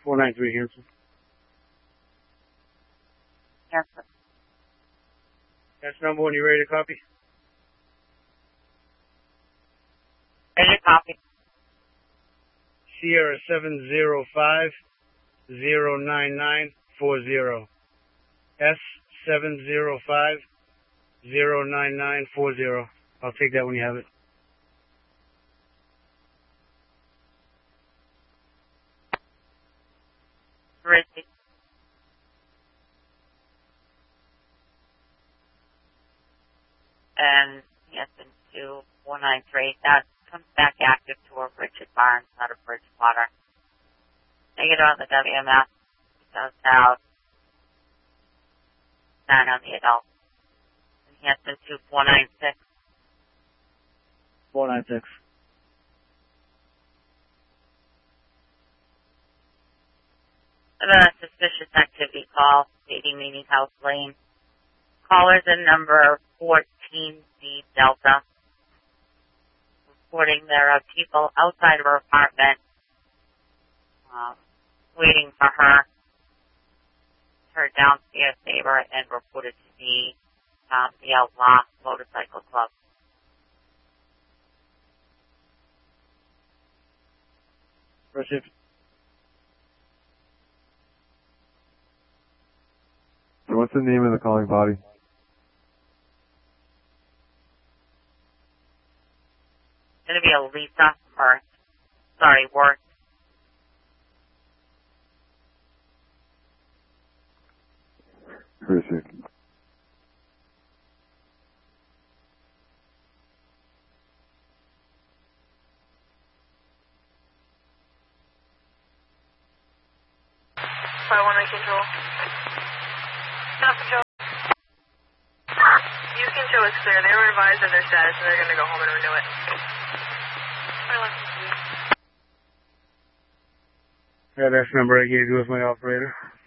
493 Hanson. Yes. That's number one. You ready to copy? Ready to copy. Sierra 705-09940. S705-09940. I'll take that when you have it. Ready. And yes, into 493. That comes back active to a Richard Barnes, not a Bridgewater. Negative on the WMS. Goes out. 9 on the adult. Enhancement to 496. 496. A suspicious activity call, 80 Meeting House Lane. Callers in number 14B Delta. Reporting there are people outside of her apartment waiting for her. Her downstairs neighbor and reported to be the Outlaw Motorcycle Club. Proceed. So what's the name of the calling body? It's going to be a Lisa Worth. Appreciate it. Control. Houston show is clear. They were advised of their status and they're going to go home and renew it. Yeah, that's the number I gave you with my operator.